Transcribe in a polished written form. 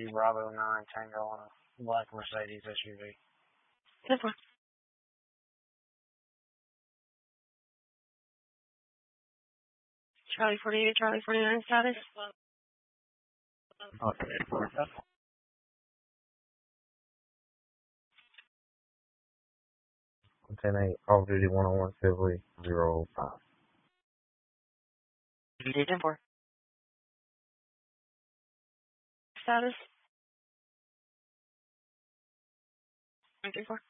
Bravo 9 Tango on a black Mercedes SUV. 10-4. Charlie 48, Charlie 49 status. Okay, 10-8, Call of Duty 101 Civilly 005. 10-4. Status. 3-4.